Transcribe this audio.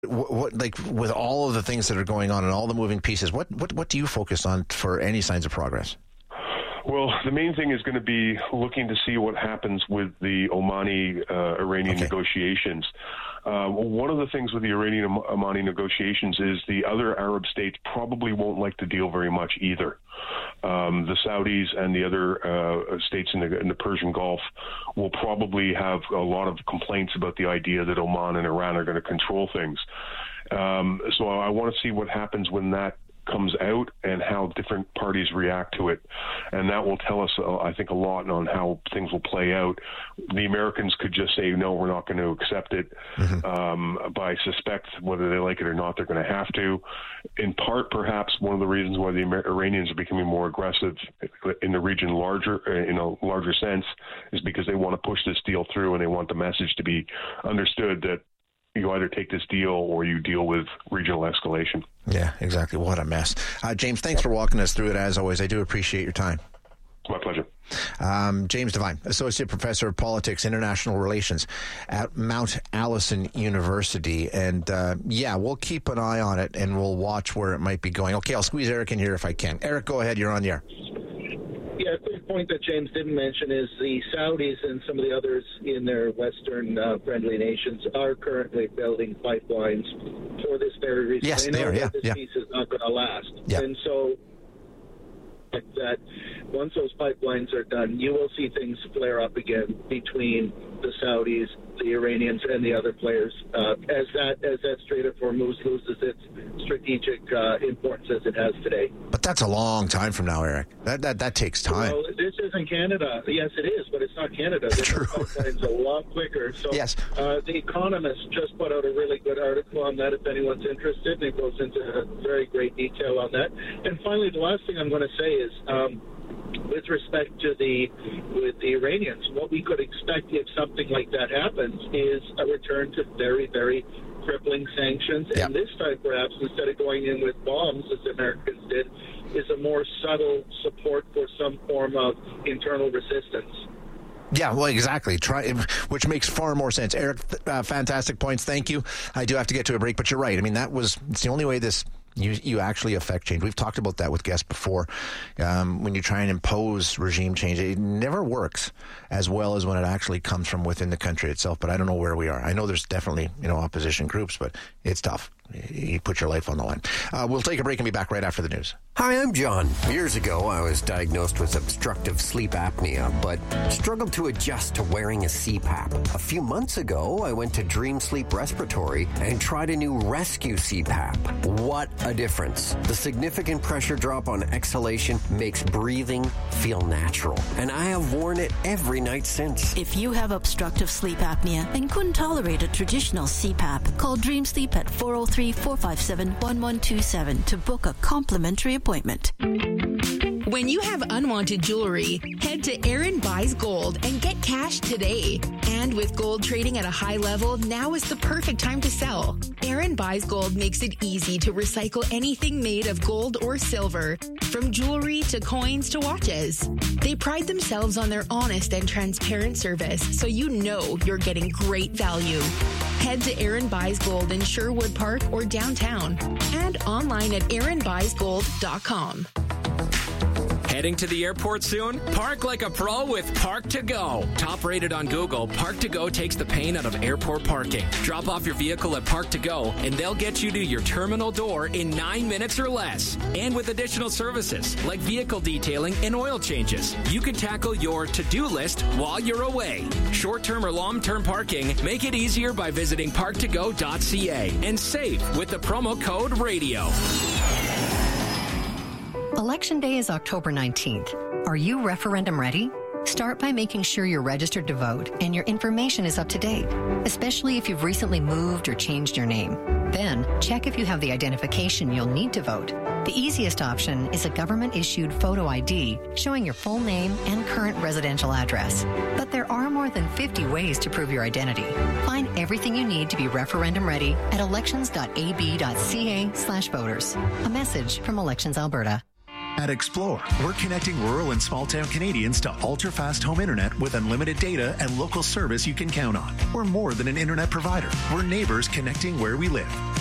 What, like, with all of the things that are going on and all the moving pieces, what do you focus on for any signs of progress? Well, the main thing is going to be looking to see what happens with the Omani-Iranian negotiations. One of the things with the Iranian-Omani negotiations is the other Arab states probably won't like the deal very much either. The Saudis and the other states in the Persian Gulf will probably have a lot of complaints about the idea that Oman and Iran are going to control things. So I want to see what happens when that comes out and how different parties react to it. And that will tell us, I think, a lot on how things will play out. The Americans could just say, no, we're not going to accept it. But I suspect whether they like it or not, they're going to have to. In part, perhaps, one of the reasons why the Iranians are becoming more aggressive in the region in a larger sense is because they want to push this deal through, and they want the message to be understood that you either take this deal or you deal with regional escalation. Yeah, exactly. What a mess. James, thanks for walking us through it, as always. I do appreciate your time. It's my pleasure. James Devine, Associate Professor of Politics, International Relations at Mount Allison University. And, we'll keep an eye on it, and we'll watch where it might be going. Okay, I'll squeeze Eric in here if I can. Eric, go ahead. You're on the air. Yeah, a quick point that James didn't mention is the Saudis and some of the others in their Western friendly nations are currently building pipelines for this very reason. Yes, they know are. this peace is not going to last. Yeah. And so that once those pipelines are done, you will see things flare up again between the Saudis, the Iranians, and the other players as that Strait of Hormuz loses its strategic importance as it has today. But that's a long time from now, Eric. That takes time. Well, this isn't Canada. Yes, it is, but it's not Canada. True. Pipeline's a lot quicker. So yes. The Economist just put out a really good article on that if anyone's interested, and it goes into very great detail on that. And finally, the last thing I'm going to say is with respect to the Iranians, what we could expect if something like that happens is a return to very, very crippling sanctions. Yep. And this time, perhaps, instead of going in with bombs, as the Americans did, is a more subtle support for some form of internal resistance. Yeah, well, exactly. Which makes far more sense. Eric, fantastic points. Thank you. I do have to get to a break, but you're right. I mean, it's the only way you actually affect change. We've talked about that with guests before. When you try and impose regime change, it never works as well as when it actually comes from within the country itself. But I don't know where we are. I know there's definitely opposition groups, but it's tough. You put your life on the line. We'll take a break and be back right after the news. Hi, I'm John. Years ago, I was diagnosed with obstructive sleep apnea, but struggled to adjust to wearing a CPAP. A few months ago, I went to Dream Sleep Respiratory and tried a new Rescue CPAP. What a difference. The significant pressure drop on exhalation makes breathing feel natural, and I have worn it every night since. If you have obstructive sleep apnea and couldn't tolerate a traditional CPAP, call Dream Sleep at 403-457-1127 to book a complimentary appointment. When you have unwanted jewelry, head to Aaron Buys Gold and get cash today. And with gold trading at a high level, now is the perfect time to sell. Aaron Buys Gold makes it easy to recycle anything made of gold or silver, from jewelry to coins to watches. They pride themselves on their honest and transparent service, so you know you're getting great value. Head to Aaron Buys Gold in Sherwood Park or downtown, and online at aaronbuysgold.com. Heading to the airport soon? Park like a pro with Park to Go. Top rated on Google, Park to Go takes the pain out of airport parking. Drop off your vehicle at Park to Go, and they'll get you to your terminal door in 9 minutes or less. And with additional services like vehicle detailing and oil changes, you can tackle your to-do list while you're away. Short-term or long-term parking, make it easier by visiting parktogo.ca and save with the promo code RADIO. Election Day is October 19th. Are you referendum ready? Start by making sure you're registered to vote and your information is up to date, especially if you've recently moved or changed your name. Then, check if you have the identification you'll need to vote. The easiest option is a government-issued photo ID showing your full name and current residential address. But there are more than 50 ways to prove your identity. Find everything you need to be referendum ready at elections.ab.ca/voters. A message from Elections Alberta. At Explore, we're connecting rural and small-town Canadians to ultra-fast home internet with unlimited data and local service you can count on. We're more than an internet provider. We're neighbors connecting where we live.